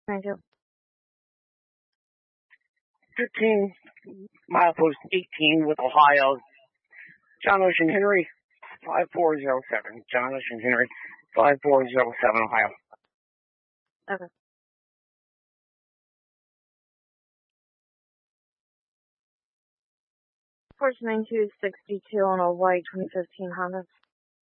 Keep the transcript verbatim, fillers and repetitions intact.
Thank you. fifteen, milepost eighteen with Ohio. John Ocean Henry, five four zero seven. John Ocean Henry, five four zero seven, Ohio. Okay. Porsche nine two sixty-two on a white twenty fifteen Honda.